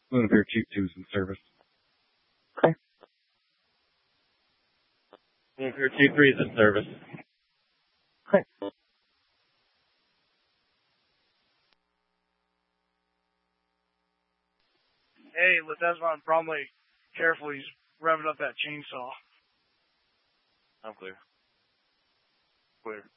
Lunar Chief 2's in service. Okay. Lunar Chief 3 is in service. Okay. Hey, Ledesma, Bromley, careful, he's revving up that chainsaw. I'm clear. Clear.